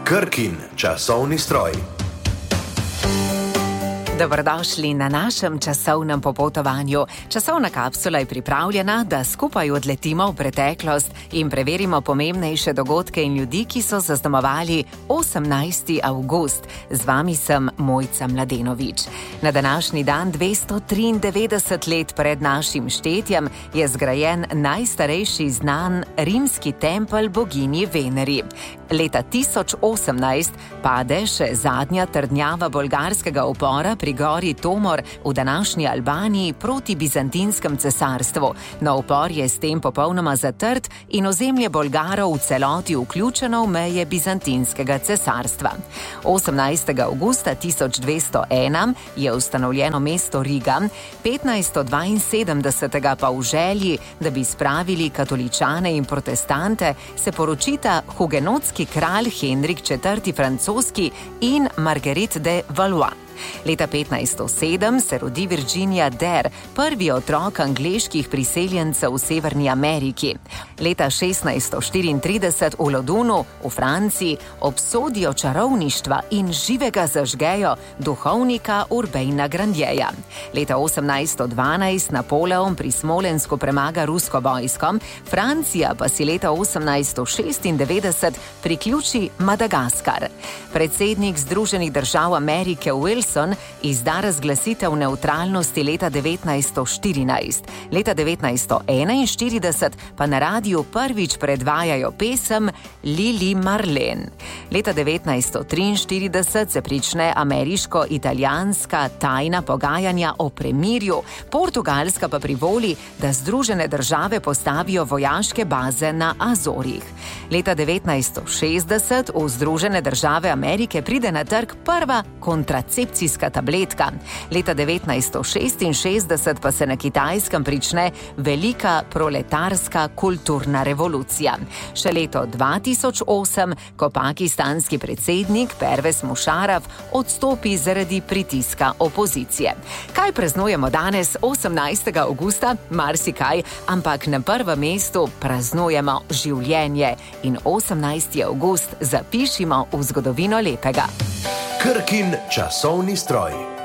Krkin časovni stroj. Dobrodošli na našem časovnem popotovanju. Časovna kapsula je pripravljena, da skupaj odletimo v preteklost in preverimo pomembnejše dogodke in ljudi, ki so zaznamovali 18. avgust. Z vami sem Mojca Mladenovič. Na današnji dan 293 let pred našim štetjem je zgrajen najstarejši znan rimski tempelj boginji Veneri. Leta 1018 pade še zadnja trdnjava bolgarskega upora pri gori Tomor v današnji Albaniji proti Bizantinskem cesarstvu. No, upor je s tem popolnoma zatrt in ozemlje Bolgarov v celoti vključeno v meje Bizantinskega cesarstva. 18. avgusta 1201 je ustanovljeno mesto Riga, 1572. pa v želji, da bi spravili katoličane in protestante, se poročita hugenotski kralj Henrik IV. Francoski in Marguerite de Valois. Leta 1507 se rodi Virginia Dare, prvi otrok angleških priseljencev v Severni Ameriki. Leta 1634 v Lodunu, v Franciji, obsodijo čarovništva in živega zažgejo duhovnika Urbejna Grandjeja. Leta 1812 Napoleon pri Smolensku premaga rusko vojsko, Francija pa si leta 1896 priključi Madagaskar. Predsednik Združenih držav Amerike Wilson izda razglasitev nevtralnosti leta 1914. Leta 1941 pa na radiju prvič predvajajo pesem Lili Marleen. Leta 1943 se prične ameriško-italijanska tajna pogajanja o premirju, Portugalska pa privoli, da Združene države postavijo vojaške baze na Azorih. Leta 1960 v Združene države Amerike pride na trg prva kontracepcijska tabletka. Leta 1966 pa se na Kitajskem prične velika proletarska kulturna revolucija. Še leto 2008, ko pakistanski predsednik Pervez Musharraf odstopi zaradi pritiska opozicije. Kaj praznujemo danes, 18. avgusta? Marsikaj, ampak na prvem mestu praznujemo življenje in 18. avgust zapišimo v zgodovino lepega. Krkin časovni stroj.